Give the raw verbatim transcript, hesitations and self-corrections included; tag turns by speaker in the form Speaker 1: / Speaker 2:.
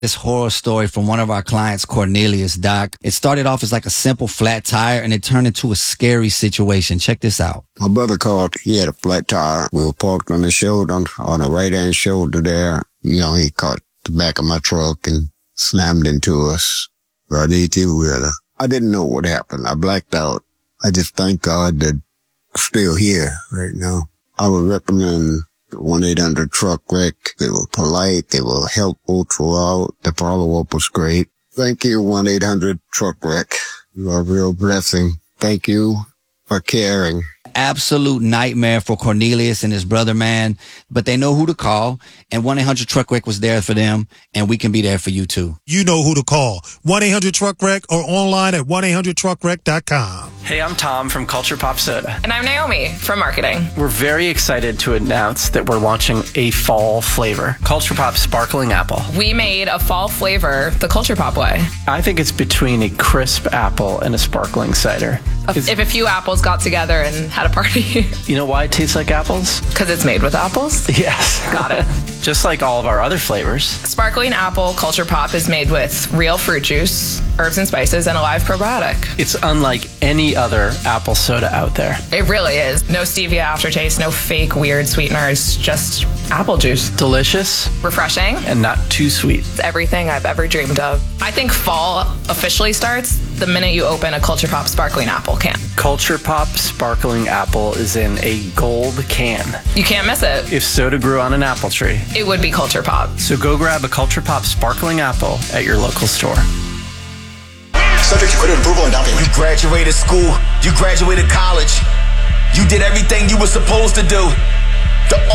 Speaker 1: This horror story from one of our clients, Cornelius, Doc. It started off as like a simple flat tire and it turned into a scary situation. Check this out.
Speaker 2: My brother called. He had a flat tire. We were parked on the shoulder, on the right-hand shoulder there. You know, he caught the back of my truck and slammed into us. Right eighteen-wheeler. I didn't know what happened. I blacked out. I just thank God that I'm still here right now. I would recommend one eight hundred truck wreck. They were polite. They were helpful throughout. The follow-up was great. Thank you, one eight hundred truck wreck. You are a real blessing. Thank you for caring.
Speaker 1: Absolute nightmare for Cornelius and his brother, man. But they know who to call, and one eight hundred truck wreck was there for them, and we can be there for you too.
Speaker 3: You know who to call. one eight hundred truck wreck or online at one eight hundred truck wreck dot com.
Speaker 4: Hey, I'm Tom from Culture Pop Soda.
Speaker 5: And I'm Naomi from marketing.
Speaker 4: We're very excited to announce that we're launching a fall flavor, Culture Pop Sparkling Apple.
Speaker 5: We made a fall flavor the Culture Pop way.
Speaker 4: I think it's between a crisp apple and a sparkling cider.
Speaker 5: If, if a few apples got together and had a party.
Speaker 4: You know why it tastes like apples?
Speaker 5: Because it's made with apples?
Speaker 4: Yes.
Speaker 5: Got it.
Speaker 4: Just like all of our other flavors.
Speaker 5: Sparkling Apple Culture Pop is made with real fruit juice, herbs and spices, and a live probiotic.
Speaker 4: It's unlike any other apple soda out there.
Speaker 5: It really is. No stevia aftertaste, no fake weird sweeteners, just apple juice.
Speaker 4: Delicious.
Speaker 5: Refreshing.
Speaker 4: And not too sweet.
Speaker 5: It's everything I've ever dreamed of. I think fall officially starts the minute you open a Culture Pop Sparkling Apple can.
Speaker 4: Culture Pop Sparkling Apple is in a gold can.
Speaker 5: You can't miss it.
Speaker 4: If soda grew on an apple tree,
Speaker 5: it would be Culture Pop.
Speaker 4: So go grab a Culture Pop Sparkling Apple at your local store.
Speaker 6: Subject to credit approval and down payment.
Speaker 7: You graduated school. You graduated college. You did everything you were supposed to do.